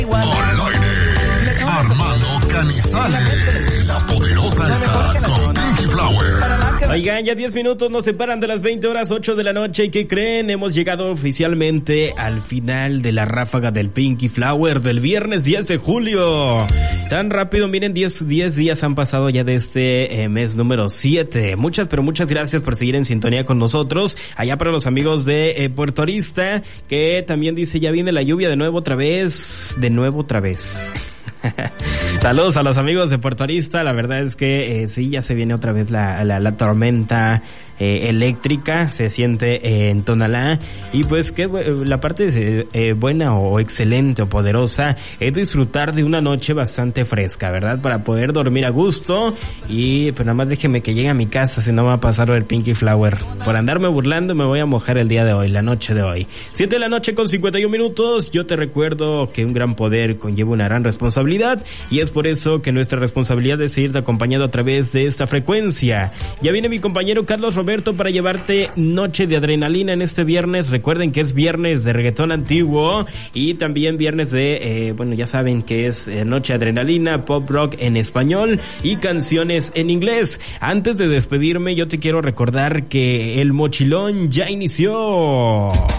Armando Canizales, la poderosa estás con Pinky Flower. Oigan, ya 10 minutos nos separan de las 20:08 de la noche. ¿Y qué creen? Hemos llegado oficialmente al final de la ráfaga del Pinky Flower del viernes 10 de julio. Tan rápido, miren, 10 días han pasado ya de este mes número 7. Muchas gracias por seguir en sintonía con nosotros. Allá para los amigos de Puerto Arista, que también dice, ya viene la lluvia de nuevo otra vez. Saludos a los amigos de Puerto Arista. La verdad es que sí, ya se viene otra vez la tormenta eléctrica, se siente en Tonalá. Y pues que la parte buena o excelente o poderosa es disfrutar de una noche bastante fresca, ¿verdad? Para poder dormir a gusto. Y pues nada más déjeme que llegue a mi casa, si no va a pasar el Pinky Flower. Por andarme burlando me voy a mojar el día de hoy, la noche de hoy. 7 de la noche con 51 minutos. Yo te recuerdo que un gran poder conlleva una gran responsabilidad, y es por eso que nuestra responsabilidad es seguirte acompañando a través de esta frecuencia. Ya viene mi compañero Carlos Roberto para llevarte noche de adrenalina en este viernes. Recuerden que es viernes de reggaetón antiguo y también viernes de, ya saben que es noche de adrenalina, pop rock en español y canciones en inglés. Antes de despedirme, yo te quiero recordar que el mochilón ya inició.